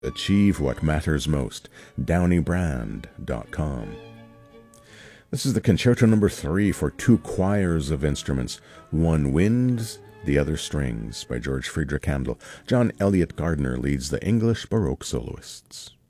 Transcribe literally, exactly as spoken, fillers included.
Achieve what matters most. Downey Brand dot com. This is the Concerto Number Three for two choirs of instruments, one winds, the other strings, by George Friedrich Handel. John Elliott Gardner leads the English Baroque soloists.